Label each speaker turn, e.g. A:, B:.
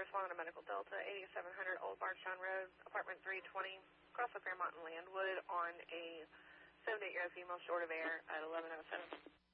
A: responding to Medical Delta, 8700 Old Bardstown Road, apartment 320, across the Fairmont and Landwood on a 7 to 8-year-old female short of air at 11:07.